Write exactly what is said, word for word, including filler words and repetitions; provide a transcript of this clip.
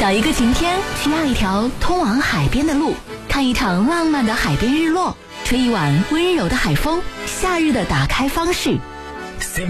找一个晴天，需要一条通往海边的路，看一场浪漫的海边日落，吹一碗温柔的海风，夏日的打开方式。